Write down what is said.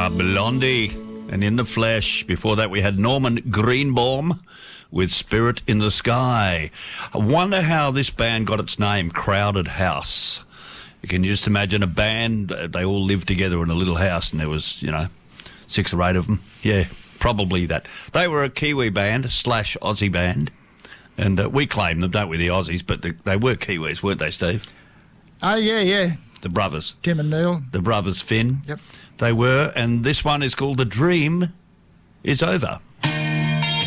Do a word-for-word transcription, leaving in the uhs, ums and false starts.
Ah, Blondie. And In the Flesh. Before that, we had Norman Greenbaum with Spirit in the Sky. I wonder how this band got its name, Crowded House. You can just imagine a band, they all lived together in a little house and there was, you know, six or eight of them. Yeah, probably that. They were a Kiwi band slash Aussie band. And uh, we claim them, don't we, the Aussies, but the, they were Kiwis, weren't they, Steve? Oh, yeah, yeah. The brothers. Tim and Neil. The brothers Finn. Yep. They were, and this one is called The Dream Is Over.